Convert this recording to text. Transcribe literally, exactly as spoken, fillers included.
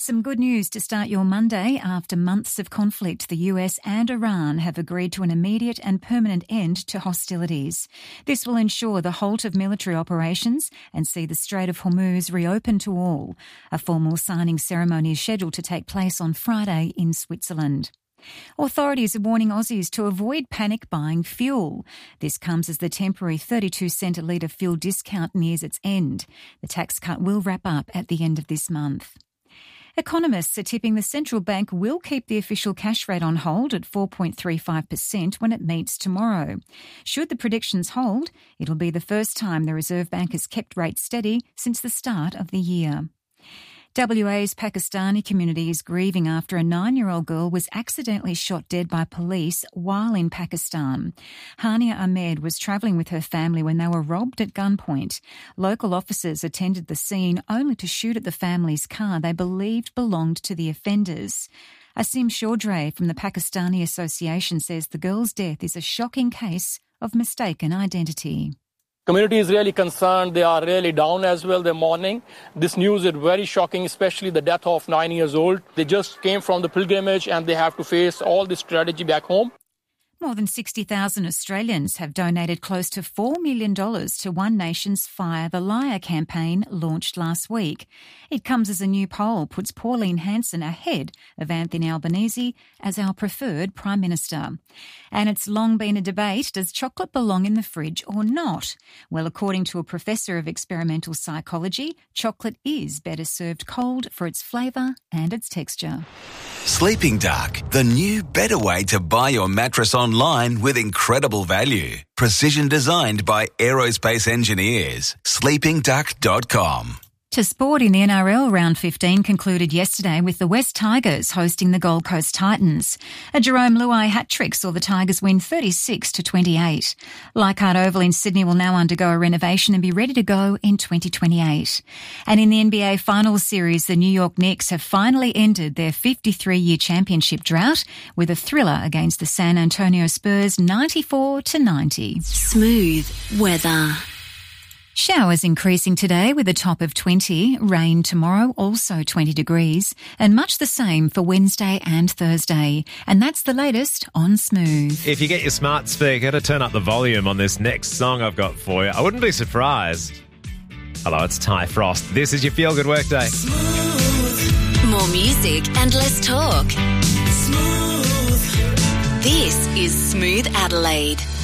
Some good news to start your Monday. After months of conflict, the U S and Iran have agreed to an immediate and permanent end to hostilities. This will ensure the halt of military operations and see the Strait of Hormuz reopen to all. A formal signing ceremony is scheduled to take place on Friday in Switzerland. Authorities are warning Aussies to avoid panic buying fuel. This comes as the temporary thirty-two cent a litre fuel discount nears its end. The tax cut will wrap up at the end of this month. Economists are tipping the central bank will keep the official cash rate on hold at four point three five percent when it meets tomorrow. Should the predictions hold, it'll be the first time the Reserve Bank has kept rates steady since the start of the year. W A's Pakistani community is grieving after a nine-year-old girl was accidentally shot dead by police while in Pakistan. Hania Ahmed was travelling with her family when they were robbed at gunpoint. Local officers attended the scene only to shoot at the family's car they believed belonged to the offenders. Asim Chaudhry from the Pakistani Association says the girl's death is a shocking case of mistaken identity. Community is really concerned. They are really down as well. They're mourning. This news is very shocking, especially the death of nine years old. They just came from the pilgrimage and they have to face all this tragedy back home. More than sixty thousand Australians have donated close to four million dollars to One Nation's Fire the Liar campaign launched last week. It comes as a new poll puts Pauline Hanson ahead of Anthony Albanese as our preferred Prime Minister. And it's long been a debate, does chocolate belong in the fridge or not? Well, according to a professor of experimental psychology, chocolate is better served cold for its flavour and its texture. Sleeping Dark, the new better way to buy your mattress online with incredible value. Precision designed by aerospace engineers. sleeping duck dot com. To sport in the N R L, round fifteen concluded yesterday with the West Tigers hosting the Gold Coast Titans. A Jerome Luai hat-trick saw the Tigers win thirty-six to twenty-eight. Leichhardt Oval in Sydney will now undergo a renovation and be ready to go in twenty twenty-eight. And in the N B A Finals Series, the New York Knicks have finally ended their fifty-three-year championship drought with a thriller against the San Antonio Spurs ninety-four to ninety. Smooth weather. Showers increasing today with a top of twenty, rain tomorrow also twenty degrees, and much the same for Wednesday and Thursday. And that's the latest on Smooth. If you get your smart speaker to turn up the volume on this next song I've got for you, I wouldn't be surprised. Hello, it's Ty Frost. This is your Feel Good Workday. Smooth. More music and less talk. Smooth. This is Smooth Adelaide.